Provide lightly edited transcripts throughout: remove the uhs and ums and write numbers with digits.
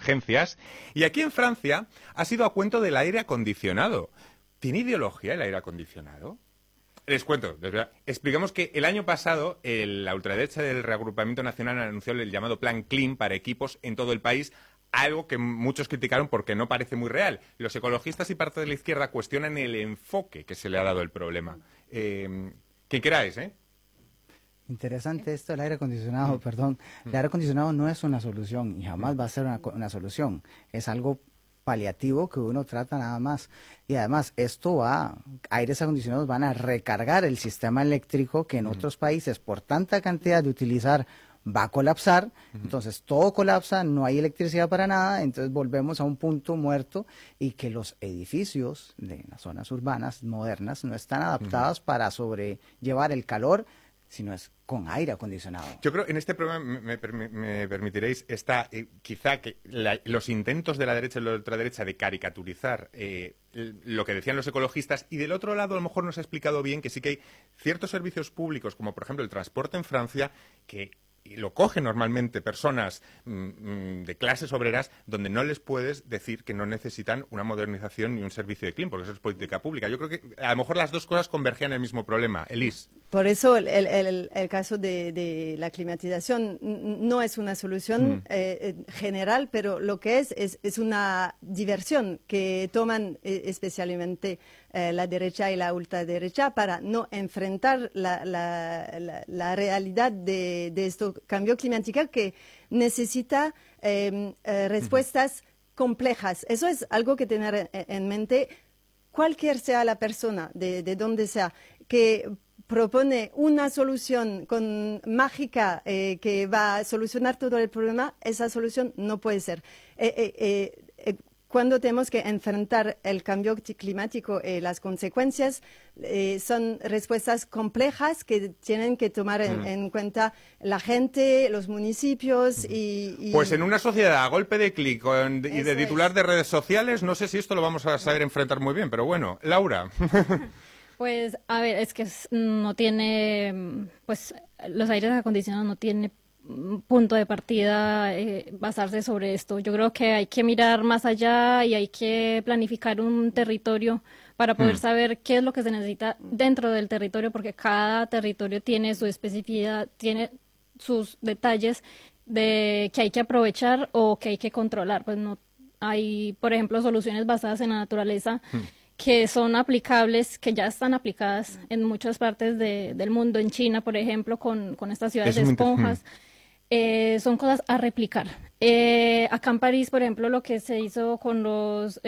emergencias. Y aquí en Francia ha sido a cuento del aire acondicionado. ¿Tiene ideología el aire acondicionado? Les cuento, expliquemos que el año pasado la ultraderecha del Reagrupamiento Nacional anunció el llamado Plan Clean para equipos en todo el país, algo que muchos criticaron porque no parece muy real. Los ecologistas y parte de la izquierda cuestionan el enfoque que se le ha dado al problema. ¿Qué queráis, Interesante esto del aire acondicionado, perdón. El aire acondicionado no es una solución y jamás va a ser una solución. Es algo paliativo que uno trata nada más. Y además, aires acondicionados van a recargar el sistema eléctrico que en otros países, por tanta cantidad de utilizar, va a colapsar. Entonces, todo colapsa, no hay electricidad para nada, entonces volvemos a un punto muerto y que los edificios de las zonas urbanas modernas no están adaptados para sobrellevar el calor, sino es con aire acondicionado. Yo creo, en este programa, me permitiréis, quizá que los intentos de la derecha y la ultraderecha de caricaturizar lo que decían los ecologistas, y del otro lado a lo mejor nos ha explicado bien que sí que hay ciertos servicios públicos, como por ejemplo el transporte en Francia, que lo cogen normalmente personas de clases obreras, donde no les puedes decir que no necesitan una modernización ni un servicio de clean, porque eso es política pública. Yo creo que a lo mejor las dos cosas convergían en el mismo problema. Elise. Por eso el caso de la climatización no es una solución general, pero lo que es una diversión que toman especialmente la derecha y la ultraderecha para no enfrentar la realidad de este cambio climático que necesita respuestas complejas. Eso es algo que tener en mente cualquier sea la persona, de donde sea, que propone una solución mágica que va a solucionar todo el problema. Esa solución no puede ser. Cuando tenemos que enfrentar el cambio climático, las consecuencias son respuestas complejas que tienen que tomar en cuenta la gente, los municipios Pues en una sociedad a golpe de clic y de titular de redes sociales, no sé si esto lo vamos a saber enfrentar muy bien, pero bueno, Laura. Pues, a ver, es que no tiene, pues, los aires acondicionados no tienen punto de partida basarse sobre esto. Yo creo que hay que mirar más allá y hay que planificar un territorio para poder saber qué es lo que se necesita dentro del territorio, porque cada territorio tiene su especificidad, tiene sus detalles que hay que aprovechar o que hay que controlar. Pues no hay, por ejemplo, soluciones basadas en la naturaleza que son aplicables, que ya están aplicadas en muchas partes del mundo, en China, por ejemplo, con estas ciudades de esponjas. Son cosas a replicar. Acá en París, por ejemplo, lo que se hizo con los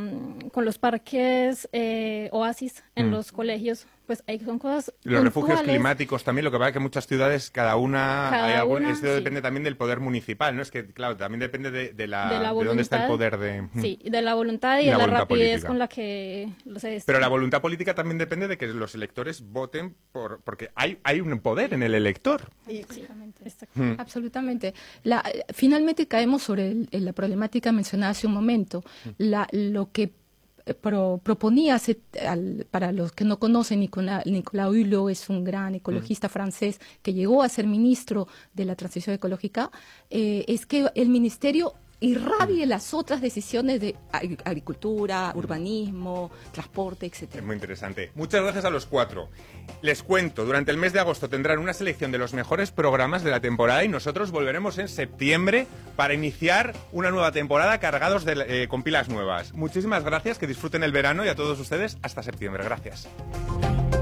parques oasis en los colegios, pues ahí son cosas Los puntuales. refugios climáticos también, lo que pasa es que muchas ciudades, esto depende también del poder municipal, ¿no? Es que, claro, también depende de dónde está el poder de... Sí, de la voluntad y de la rapidez política con la que se... Pero la voluntad política también depende de que los electores voten porque hay un poder en el elector. Absolutamente. Finalmente caemos sobre la problemática mencionada hace un momento. Lo que proponía, para los que no conocen, Nicolas Hulot es un gran ecologista francés que llegó a ser ministro de la transición ecológica, es que el ministerio irradie las otras decisiones de agricultura, urbanismo, transporte, etc. Es muy interesante. Muchas gracias a los cuatro. Les cuento, durante el mes de agosto tendrán una selección de los mejores programas de la temporada y nosotros volveremos en septiembre para iniciar una nueva temporada cargados con pilas nuevas. Muchísimas gracias, que disfruten el verano y a todos ustedes hasta septiembre. Gracias.